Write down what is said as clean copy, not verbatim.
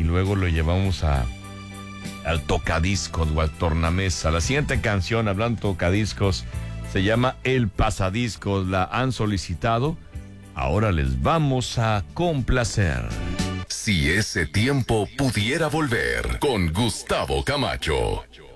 y luego lo llevamos al tocadiscos o al tornamesa. La siguiente canción, hablando de tocadiscos, se llama El Pasadiscos. La han solicitado. Ahora les vamos a complacer. Si ese tiempo pudiera volver, con Gustavo Camacho.